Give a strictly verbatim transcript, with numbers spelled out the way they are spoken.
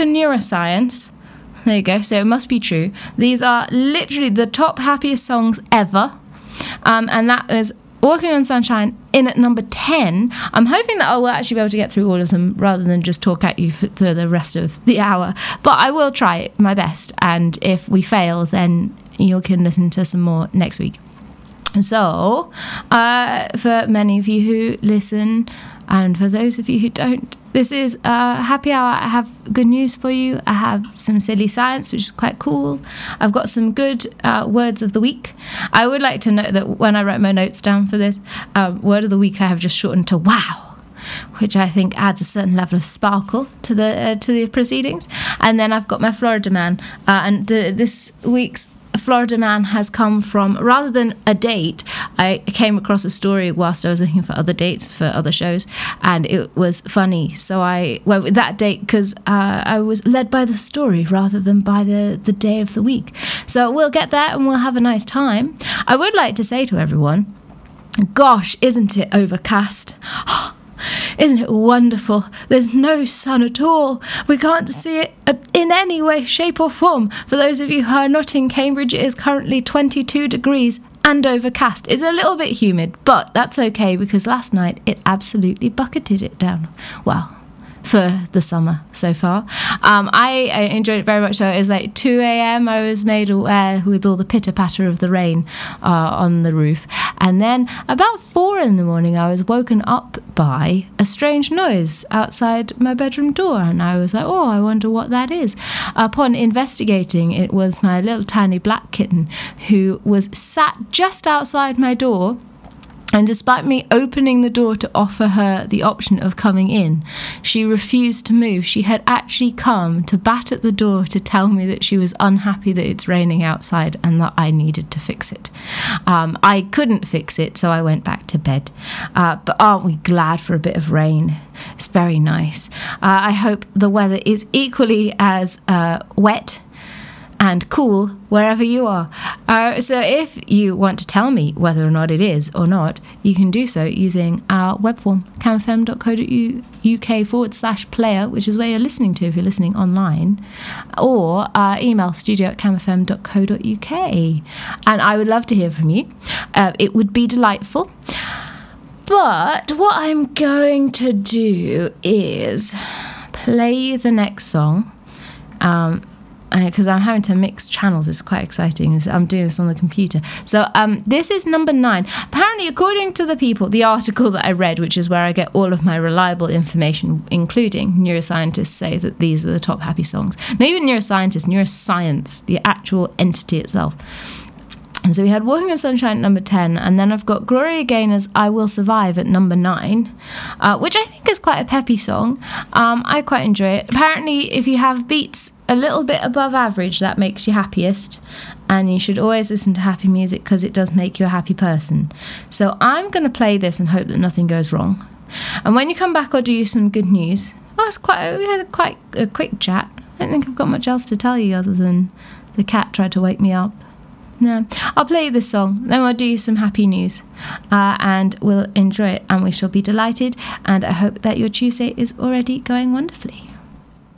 to neuroscience. There you go. So it must be true. These are literally the top happiest songs ever. Um, and that is Walking on Sunshine in at number ten. I'm hoping that I will actually be able to get through all of them rather than just talk at you for, for the rest of the hour. But I will try my best. And if we fail, then you can listen to some more next week. So, uh, for many of you who listen, and for those of you who don't, this is a happy hour. I have good news for you. I have some silly science, which is quite cool. I've got some good uh, words of the week. I would like to note that when I wrote my notes down for this, um, word of the week I have just shortened to wow, which I think adds a certain level of sparkle to the uh, to the proceedings. And then I've got my Florida man, uh, and the, this week's Florida man has come from, rather than a date, I came across a story whilst I was looking for other dates for other shows, and it was funny. So I went with that date because uh, I was led by the story rather than by the, the day of the week. So we'll get there and we'll have a nice time. I would like to say to everyone, gosh, isn't it overcast? Isn't it wonderful? There's no sun at all. We can't see it in any way, shape or form. For those of you who are not in Cambridge, it is currently twenty-two degrees and overcast. It's a little bit humid, but that's okay because last night it absolutely bucketed it down. Well, for the summer so far. Um, I, I enjoyed it very much. So it was like two a.m. I was made aware with all the pitter-patter of the rain uh, on the roof. And then about four in the morning, I was woken up by a strange noise outside my bedroom door. And I was like, oh, I wonder what that is. Upon investigating, it was my little tiny black kitten who was sat just outside my door. And despite me opening the door to offer her the option of coming in, she refused to move. She had actually come to bat at the door to tell me that she was unhappy that it's raining outside and that I needed to fix it. Um, I couldn't fix it, so I went back to bed. Uh, but aren't we glad for a bit of rain? It's very nice. Uh, I hope the weather is equally as uh, wet and cool wherever you are. Uh, so if you want to tell me whether or not it is or not, you can do so using our web form, camfm.co.uk forward slash player, which is where you're listening to if you're listening online, or uh, email studio at camfm.co.uk. And I would love to hear from you. Uh, it would be delightful. But what I'm going to do is play you the next song. Um, because I'm having to mix channels. It's quite exciting. I'm doing this on the computer. So um, this is number nine. Apparently, according to the people, the article that I read, which is where I get all of my reliable information, including neuroscientists say that these are the top happy songs. Not even neuroscientists, neuroscience, the actual entity itself. And so we had Walking on Sunshine at number ten, and then I've got Gloria Gaynor's I Will Survive at number nine, uh, which I think is quite a peppy song. Um, I quite enjoy it. Apparently, if you have beats a little bit above average, that makes you happiest, and you should always listen to happy music because it does make you a happy person. So I'm going to play this and hope that nothing goes wrong. And when you come back, I'll do you some good news. Oh, it's quite, we had quite a quick chat. I don't think I've got much else to tell you other than the cat tried to wake me up. No, I'll play you this song, then I'll do you some happy news, uh, and we'll enjoy it, and we shall be delighted, and I hope that your Tuesday is already going wonderfully.